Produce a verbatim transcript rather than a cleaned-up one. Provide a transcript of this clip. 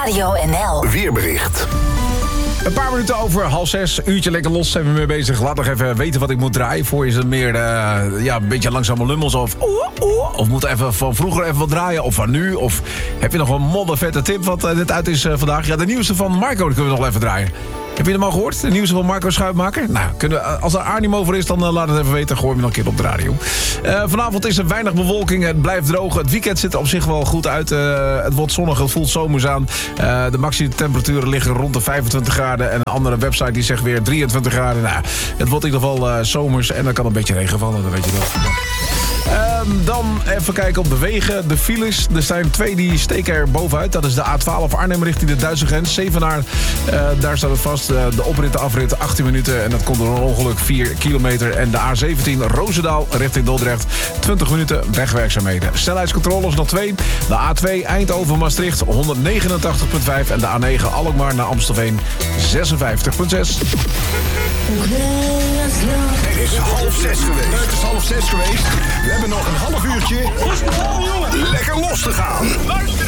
Radio N L. Weerbericht. Een paar minuten over half zes, uurtje lekker los zijn we mee bezig. Laat nog even weten wat ik moet draaien. Voor je ze meer uh, ja, een beetje langzame lummels of oeh, oeh. Of moet even van vroeger even wat draaien of van nu. Of heb je nog een moddervette tip wat uh, dit uit is uh, vandaag? Ja, de nieuwste van Marco, die kunnen we nog even draaien. Heb je hem al gehoord? De nieuwste van Marco Schuitmaker? Nou, kunnen we, als er animo voor is, dan uh, laat het even weten. Gooi hem nog een keer op de radio. Uh, vanavond is er weinig bewolking. Het blijft droog. Het weekend ziet er op zich wel goed uit. Uh, het wordt zonnig. Het voelt zomers aan. Uh, de maximumtemperaturen liggen rond de vijfentwintig graden. En een andere website die zegt weer drieëntwintig graden. Nou, het wordt in ieder geval uh, zomers. En dan kan een beetje regen vallen. Dan weet je dat. Um, dan even kijken op de wegen. De files. Er zijn twee die steken er bovenuit. Dat is de A twaalf Arnhem richting de Duitse grens. Zevenaar, uh, daar staat het vast. Uh, de oprit, de afrit achttien minuten. En dat komt door een ongeluk vier kilometer. En de A zeventien Roosendaal richting Dordrecht. twintig minuten wegwerkzaamheden. Snelheidscontroles nog twee. De A twee Eindhoven-Maastricht honderdnegenentachtig komma vijf. En de A negen Alkmaar naar Amstelveen zesenvijftig komma zes. Het is half zes geweest. Het is half zes geweest. We hebben nog een half uurtje lekker los te gaan.